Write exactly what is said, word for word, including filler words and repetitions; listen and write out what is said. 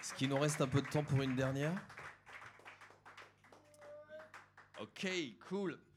Est-ce qu'il nous reste un peu de temps pour une dernière? Ok, cool.